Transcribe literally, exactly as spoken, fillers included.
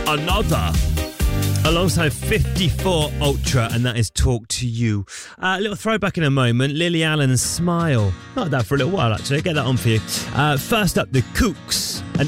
Another. Alongside fifty-four Ultra, and that is Talk to You. Uh, a little throwback in a moment. Lily Allen's Smile. Not that for a little while, actually. Get that on for you. Uh, first up, the Kooks.